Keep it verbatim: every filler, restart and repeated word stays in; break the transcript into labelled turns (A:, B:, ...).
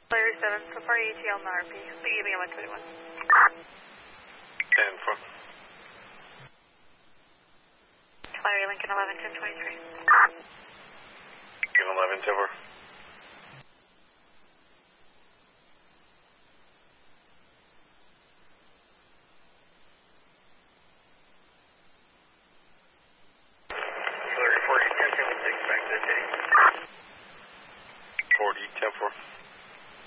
A: Larry seven, so far A T L and R P. Leaving at one twenty-one.
B: ten four.
A: Larry Lincoln eleven ten twenty-three.
B: Lincoln eleven ten four.